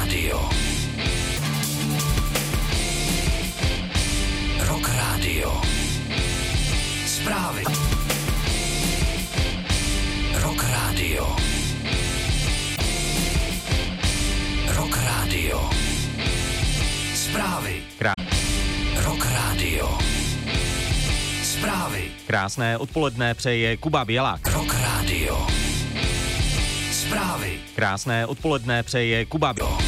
Radio. Rock Radio. Zprávy. Rock Radio. Rock Radio. Zprávy. Rock Radio. Zprávy. Krásné odpoledne přeje Kuba Bělák. Rock Radio. Zprávy. Krásné odpoledne přeje Kuba Bělák.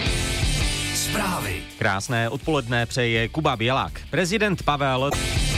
Zprávy. Krásné odpoledne přeje Kuba Bělák. Prezident Pavel.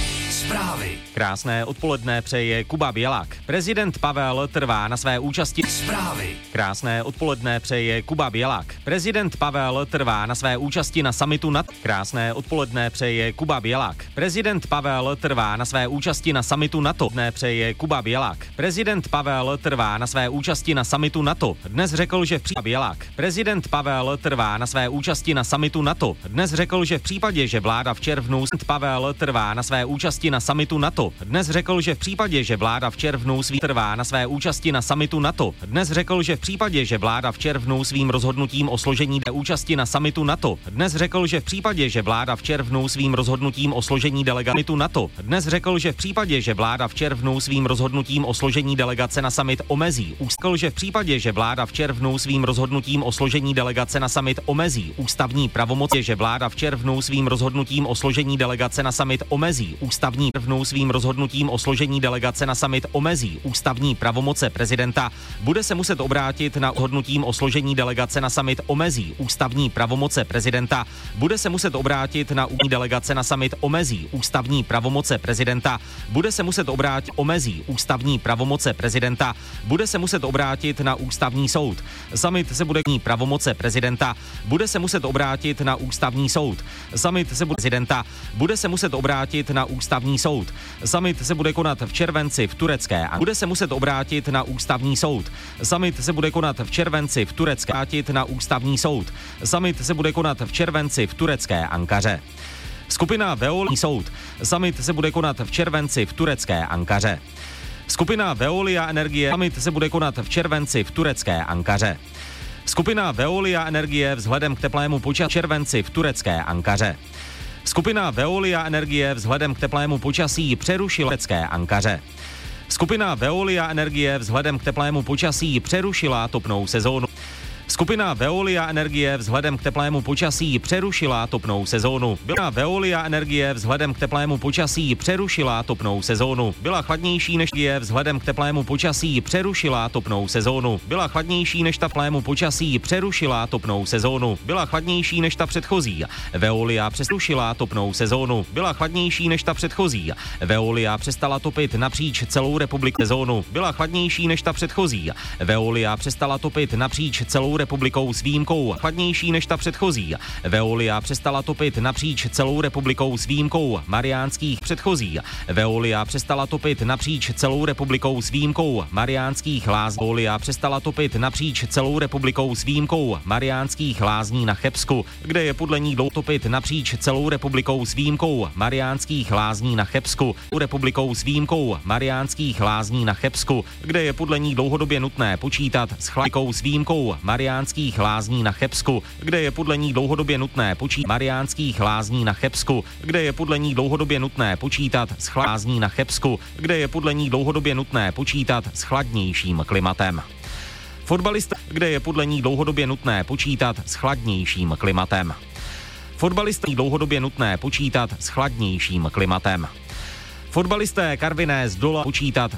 Zprávy. Krásné odpoledne přeje Kuba Bělák. Prezident Pavel trvá na své účasti. Zprávy. Krásné odpoledne přeje Kuba Bělák. Prezident Pavel trvá na své účasti na summitu NATO. Krásné odpoledne přeje Kuba Bělák. Prezident Pavel trvá na své účasti na summitu NATO. Dne přeje Kuba Bělák. Prezident Pavel trvá na své účasti na summitu NATO. Dnes řekl, že v případě Bělák. Prezident Pavel trvá na své účasti na summitu NATO. Dnes řekl, že v případě, že vláda v červnu Pavel trvá na své účasti na summitu NATO. Dnes řekl, že v případě, že vláda v červnu trvá na své účasti na summitu NATO. Dnes řekl, že v případě, že vláda v červnu svým rozhodnutím o složení účasti na summitu NATO. Dnes řekl, že v případě, že vláda v červnu svým rozhodnutím o složení delegace NATO. Dnes řekl, že v případě, že vláda v červnu svým rozhodnutím o složení delegace na summit omezí. Řekl, že v případě, že vláda v červnu svým rozhodnutím o složení delegace na summit omezí ústavní pravomoci, že vláda v červnu svým rozhodnutím o složení delegace na summit omezí ústavní svým rozhodnutím o složení delegace na summit omezí ústavní pravomoce prezidenta, bude se muset obrátit na rozhodnutím o složení delegace na summit omezí ústavní pravomoce prezidenta, bude se muset obrátit na delegace na summit omezí ústavní pravomoce prezidenta, bude se muset obrátit omezí ústavní pravomoce prezidenta, bude se muset obrátit na ústavní soud. Summit se bude pravomoce prezidenta, bude se muset obrátit na ústavní soud. Summit se bude prezidenta, bude se muset obrátit na ústavní soud. Summit se bude konat v červenci v Turecké a bude se muset obrátit na ústavní soud. Summit se bude konat v červenci v Turecké na ústavní soud. Summit se bude konat v červenci v turecké Ankaře. Skupina Veolia soud. Summit se bude konat v červenci v turecké Ankaře. Skupina Veolia Energie. Summit se bude konat v červenci v turecké Ankaře. Skupina Veolia Energie vzhledem k teplému počasí červenci v turecké Ankaře. Skupina Veolia Energie vzhledem k teplému počasí přerušila turecké Ankaře. Skupina Veolia Energie vzhledem k teplému počasí přerušila topnou sezónu. Skupina Veolia Energie vzhledem k teplému počasí přerušila topnou sezónu. Byla Veolia Energie vzhledem k teplému počasí přerušila topnou sezónu. Byla chladnější než je vzhledem k teplému počasí přerušila topnou sezónu. Byla chladnější než teplému počasí přerušila topnou sezónu. Byla chladnější než ta předchozí. Veolia přerušila topnou sezónu. Byla chladnější než ta předchozí. Veolia přestala topit napříč celou republiku sezónu. Byla chladnější než ta předchozí. Veolia přestala topit napříč celou republikou s výjimkou chladnější než ta předchozí. Veolia přestala topit napříč celou republikou s výjimkou mariánských předchozí. Veolia přestala topit napříč celou republikou s výjimkou mariánských lázní. Veolia přestala topit napříč celou republikou s výjimkou mariánských lázní na Chebsku, kde je podle ní topit napříč celou republikou s výjimkou mariánských lázní na Chebsku. Republikou s výjimkou mariánských lázní na Chebsku, kde je podle ní dlouhodobě nutné počítat s chladikou s výjimkou mariánských lázní na Chebsku, kde je podle ní dlouhodobě nutné počítat mariánských lázní na Chebsku, kde je podle ní dlouhodobě nutné počítat s lázní na Chebsku, kde je podle ní dlouhodobě nutné počítat s chladnějším klimatem. Fotbalista, kde je podle ní dlouhodobě nutné počítat s chladnějším klimatem. Fotbalista dlouhodobě nutné počítat s chladnějším klimatem. Fotbalisté Karviné z Dola počítat